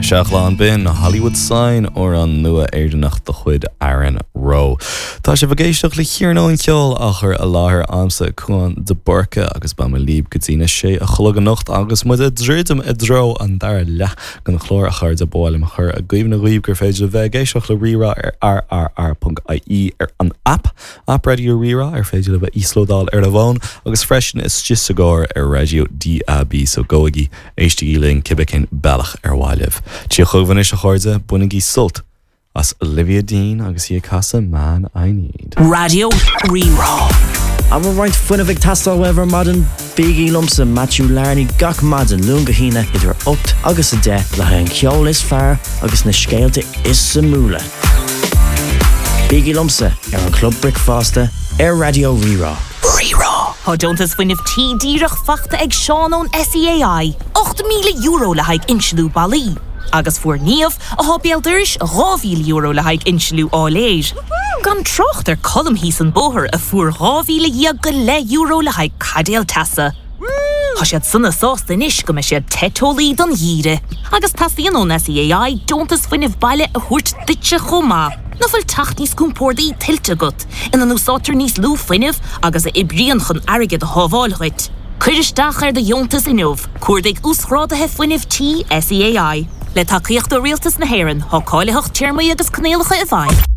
Seachlan bin Hollywood Sign or an nua éidirnach do chuid Aaron Rowe. Tá sé bhgéisteach le chiarnó an ceol achar a láthair amsa chuan de burca agus ba me líb gotíine sé a chlog an nocht agus mu a dréidim a dro an dar le gan chlór a chur de báil a chur a gcuimh na riomh gur féidir bheith géisteach le rira rrr.ie an app Radio Rira féidir le bheith íslódáil a bhán agus freisin is just a gáir Radio DAB so goigi HTE ling cibicin bellach bhaileh. Tí chuhann is a chuirde bunaí sult as Olivia Dean agus í casa Man I Need. Radio Rira. I'm a right fun of Victastal wever modern Biggie Lumsa Matthew Larney gach madden lunga hina idir opt agus a de le hen ceol is far agus na scéalte is samúla. Biggie Lumsa an Club Brickfaster Radio Rira. Rira. Hodjontas funnif díreach fachta ag Sean on SEAI. €8,000 le haig inchilú Bali. Agus fuair níomh a hábéaldúris €2,000 le haig inchilú áléir. Gan trocht colm hís an bóthir a fuair €2,000 le haig cadéal tasa. Tá siad sunna sásta inis go me siad tetólaí don dhíre. Agus tasaíon ón SEAI dontas funnif baile a thuirt ditse chomá. Na fuil tacht níos cúmpórdaí tiltte gut. In an úsátar níos lú funnif agus a ibríon chun airgid a hábháilchuit. Cuiristeach de jontas inmh, cuairdaigh úsrádathe funnif tí SEAI. Le tacaíocht do rialtas na hÉireann, thá cáileach tíormaí agus cnéalacha a bhain.